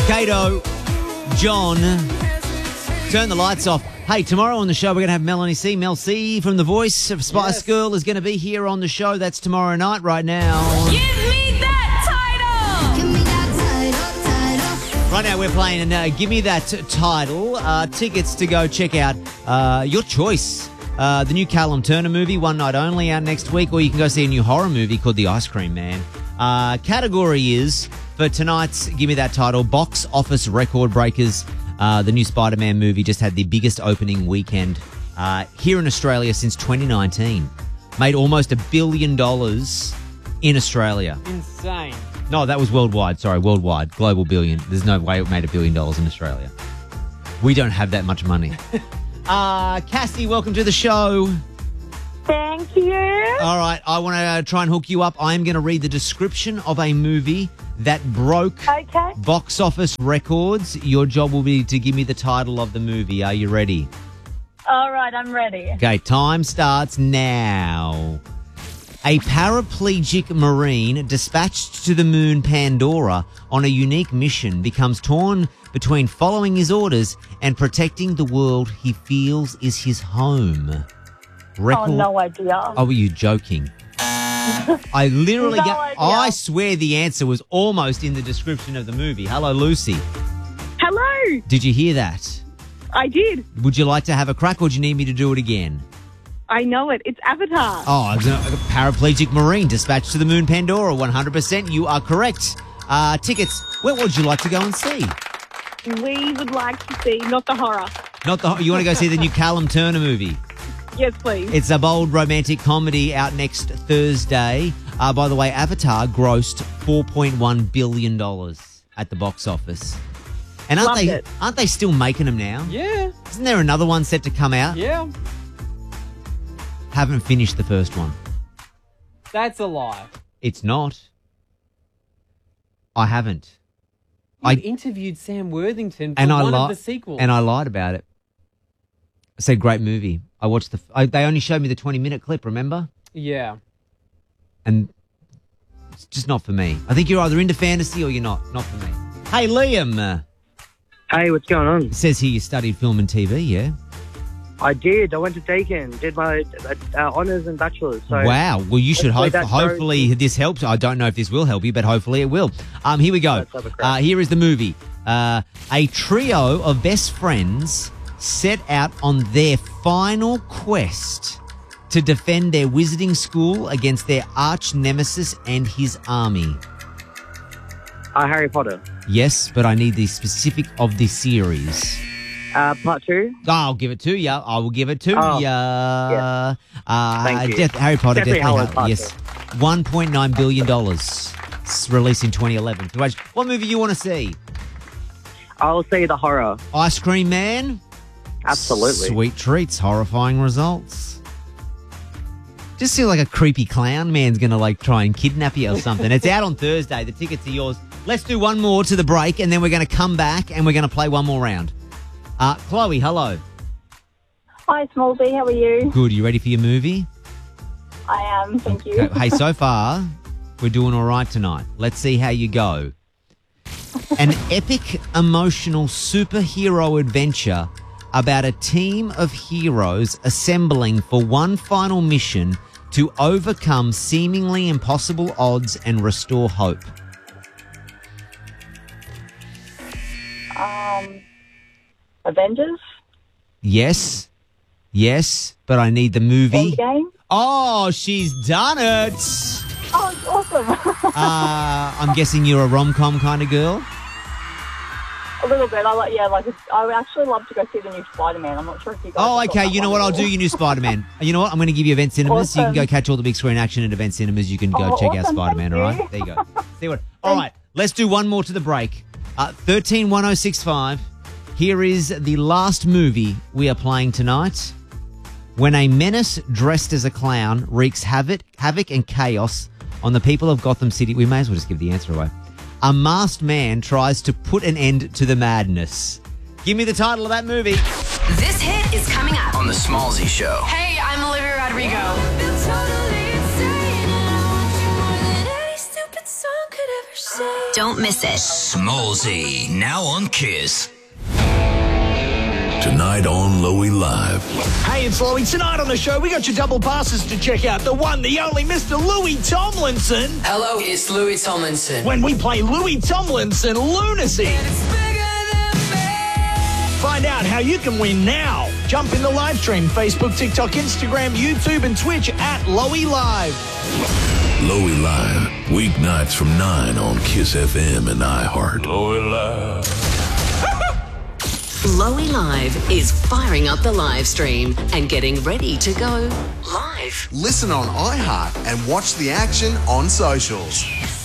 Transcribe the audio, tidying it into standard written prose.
Kato, John, turn the lights off. Hey, tomorrow on the show, we're going to have Melanie C. Mel C from The Voice of Spice Girl is going to be here on the show. That's tomorrow night right now. Give me that title! Give me that title. Right now, we're playing Give Me That Title. Tickets to go check out your choice. The new Callum Turner movie, One Night Only, out next week, or you can go see a new horror movie called The Ice Cream Man. Category is, for tonight's Give Me That Title, box office record breakers. The new Spider-Man movie just had the biggest opening weekend here in Australia since 2019. Made almost $1 billion in Australia. Insane. No, that was worldwide. Sorry, worldwide. Global billion. There's no way it made $1 billion in Australia. We don't have that much money. Cassie, welcome to the show. Thank you. All right, I want to try and hook you up. I am going to read the description of a movie that broke box office records. Your job will be to give me the title of the movie. Are you ready? All right, I'm ready. Okay, time starts now. A paraplegic Marine dispatched to the moon Pandora on a unique mission becomes torn between following his orders and protecting the world he feels is his home. Oh, no idea. Oh, were you joking? I literally I swear the answer was almost in the description of the movie. Hello, Lucy. Hello. Did you hear that? I did. Would you like to have a crack, or do you need me to do it again? I know it. It's Avatar. Oh, a paraplegic Marine dispatched to the moon Pandora. 100%. You are correct. Tickets. Where would you like to go and see? We would like to see, not the horror. You want to go see the new Callum Turner movie? Yes, please. It's a bold romantic comedy out next Thursday. By the way, Avatar grossed $4.1 billion at the box office. And aren't they still making them now? Yeah. Isn't there another one set to come out? Yeah. Haven't finished the first one. That's a lie. It's not. I haven't. I interviewed Sam Worthington for one of the sequels. And I lied about it. I said, great movie. I watched they only showed me the 20-minute clip, remember? Yeah. And it's just not for me. I think you're either into fantasy or you're not. Not for me. Hey, Liam. Hey, what's going on? It says here you studied film and TV, yeah? I did. I went to Deakin, did my honours and bachelor's. So wow. Well, you should hopefully this helps. I don't know if this will help you, but hopefully it will. Here we go. Here is the movie. A trio of best friends set out on their final quest to defend their wizarding school against their arch nemesis and his army. Harry Potter. Yes, but I need the specific of the series. Part 2? I'll give it to you. I will give it to you. Yeah. Thank you. Harry Potter, Definitely definitely. Yes. $1.9 billion. It's released in 2011. What movie you want to see? I'll see the horror. Ice Cream Man? Absolutely. Sweet treats, horrifying results. Just feel like a creepy clown man's going to try and kidnap you or something. It's out on Thursday. The tickets are yours. Let's do one more to the break, and then we're going to come back and we're going to play one more round. Chloe, hello. Hi, Smallsy. How are you? Good. You ready for your movie? I am. Thank you. Hey, so far, we're doing all right tonight. Let's see how you go. An epic, emotional superhero adventure about a team of heroes assembling for one final mission to overcome seemingly impossible odds and restore hope. Avengers? Yes, but I need the movie. Endgame? Oh, she's done it. Oh, it's awesome. I'm guessing you're a rom-com kind of girl? A little bit. I would actually love to go see the new Spider-Man. I'm not sure if you guys... Oh, okay. You know what? I'll do your new Spider-Man. You know what? I'm going to give you Event Cinemas. Awesome. You can go catch all the big screen action at Event Cinemas. You can go check out Spider-Man, all right? There you go. See what? All right. Let's do one more to the break. 131065. Here is the last movie we are playing tonight. When a menace dressed as a clown wreaks havoc and chaos on the people of Gotham City. We may as well just give the answer away. A masked man tries to put an end to the madness. Give me the title of that movie. This hit is coming up on The Smallsy Show. Hey, I'm Olivia Rodrigo. Totally insane, and I want you more than any stupid song could ever say. Don't miss it. Smallsy, now on Kiss. Tonight on Louie Live. Hey, it's Louie. Tonight on the show, we got your double passes to check out the one, the only Mr. Louis Tomlinson. Hello, it's Louis Tomlinson. When we play Louis Tomlinson Lunacy. Find out how you can win now. Jump in the live stream, Facebook, TikTok, Instagram, YouTube, and Twitch at Louie Live. Louie Live, weeknights from 9 on Kiss FM and iHeart. Louie Live. Louie Live is firing up the live stream and getting ready to go live. Listen on iHeart and watch the action on socials.